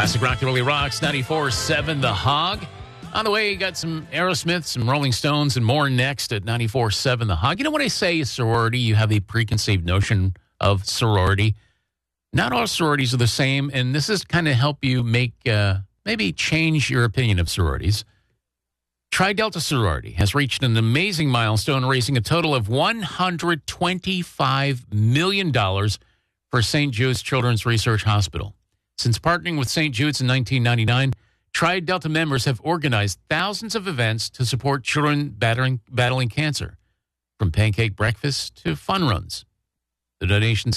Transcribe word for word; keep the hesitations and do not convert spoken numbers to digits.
Classic Rock Really Rocks, ninety-four seven The Hog. On the way, you got some Aerosmith, some Rolling Stones, and more next at ninety-four seven The Hog. You know, when I say sorority, you have the preconceived notion of sorority. Not all sororities are the same, and this is kind of help you make, uh, maybe change your opinion of sororities. Tri Delta Sorority has reached an amazing milestone, raising a total of one hundred twenty-five million dollars for Saint Jude's Children's Research Hospital. Since partnering with Saint Jude's in nineteen ninety-nine, Tri Delta members have organized thousands of events to support children battling, battling cancer, from pancake breakfasts to fun runs. The donations